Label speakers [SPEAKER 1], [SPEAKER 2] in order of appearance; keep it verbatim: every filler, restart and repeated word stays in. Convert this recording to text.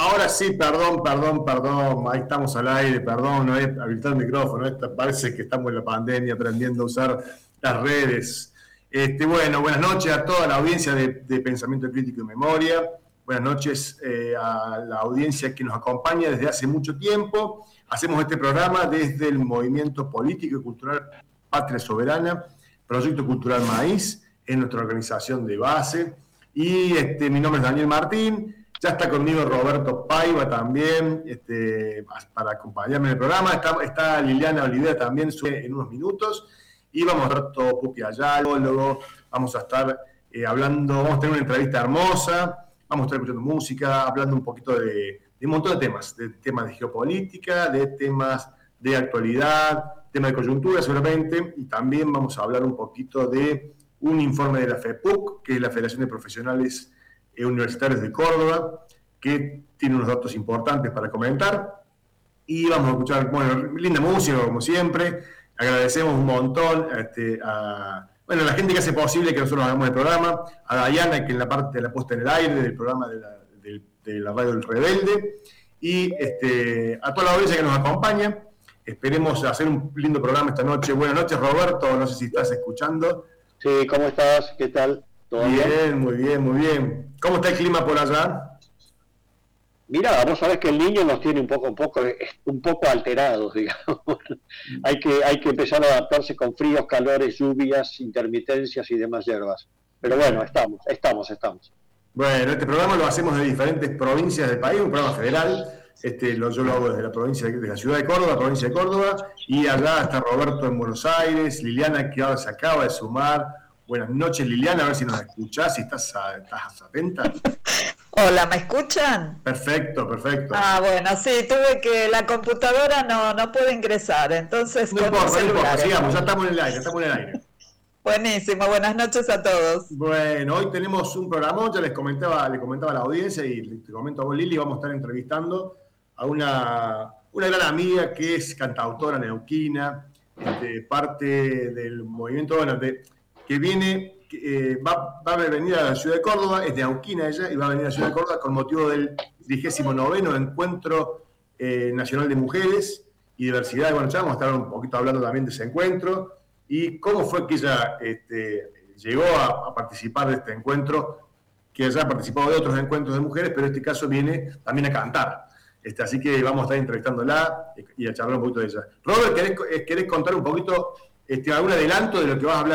[SPEAKER 1] Ahora sí, perdón, perdón, perdón, ahí estamos al aire, perdón, no he habilitado el micrófono, esta, parece que estamos en la pandemia aprendiendo a usar las redes. Este, bueno, buenas noches a toda la audiencia de, de Pensamiento Crítico y Memoria, buenas noches eh, a la audiencia que nos acompaña desde hace mucho tiempo. Hacemos este programa desde el Movimiento Político y Cultural Patria Soberana, Proyecto Cultural Maíz, es nuestra organización de base, y este, mi nombre es Daniel Martín. Ya está conmigo Roberto Paiva también, este, para acompañarme en el programa. Está, está Liliana Olivera también en unos minutos. Y vamos a ver todo Pupi Ayala, luego vamos a estar eh, hablando, vamos a tener una entrevista hermosa, vamos a estar escuchando música, hablando un poquito de, de un montón de temas, de temas de geopolítica, de temas de actualidad, temas de coyuntura seguramente, y también vamos a hablar un poquito de un informe de la FEPUC, que es la Federación de Profesionales Universitarios de Córdoba, que tiene unos datos importantes para comentar. Y vamos a escuchar, bueno, linda música como siempre. Agradecemos un montón este, a, bueno, a la gente que hace posible que nosotros hagamos el programa, a Dayana, que en la parte de la puesta en el aire del programa de la, de, de la radio El Rebelde, y este, a toda la audiencia que nos acompaña. Esperemos hacer un lindo programa esta noche. Buenas noches, Roberto, no sé si estás escuchando.
[SPEAKER 2] Sí, ¿cómo estás? ¿Qué tal?
[SPEAKER 1] ¿Todo bien? Bien, muy bien, muy bien. ¿Cómo está el clima por allá?
[SPEAKER 2] Mira, vos sabés que el niño nos tiene un poco, un poco, un poco alterados, digamos. hay que, hay que empezar a adaptarse con fríos, calores, lluvias, intermitencias y demás hierbas. Pero bueno, estamos, estamos, estamos.
[SPEAKER 1] Bueno, este programa lo hacemos de diferentes provincias del país, un programa federal. Este, lo, yo lo hago desde la provincia de la ciudad de Córdoba, provincia de Córdoba, y allá está Roberto en Buenos Aires, Liliana que ahora se acaba de sumar. Buenas noches, Liliana, a ver si nos escuchás, si estás, estás atenta.
[SPEAKER 3] Hola, ¿me escuchan?
[SPEAKER 1] Perfecto, perfecto.
[SPEAKER 3] Ah, bueno, sí, tuve que la computadora no, no puede ingresar, entonces
[SPEAKER 1] no
[SPEAKER 3] con
[SPEAKER 1] importa,
[SPEAKER 3] el
[SPEAKER 1] no importa,
[SPEAKER 3] celular.
[SPEAKER 1] sigamos, ya estamos en el aire, estamos en el aire.
[SPEAKER 3] Buenísimo, buenas noches a todos.
[SPEAKER 1] Bueno, hoy tenemos un programa, ya les comentaba, les comentaba a la audiencia y te comento a vos, Lili, vamos a estar entrevistando a una, una gran amiga que es cantautora neuquina, este, parte del movimiento, bueno, de, que viene, eh, va, va a venir a la ciudad de Córdoba, es de Neuquina ella, y va a venir a la ciudad de Córdoba con motivo del trigésimo noveno Encuentro eh, Nacional de Mujeres y Diversidad. Bueno, ya vamos a estar un poquito hablando también de ese encuentro y cómo fue que ella este, llegó a, a participar de este encuentro, que ella ha participado de otros encuentros de mujeres, pero en este caso viene también a cantar. Este, así que vamos a estar entrevistándola y a charlar un poquito de ella. Robert, ¿querés, querés contar un poquito, este, algún adelanto de lo que vas a hablar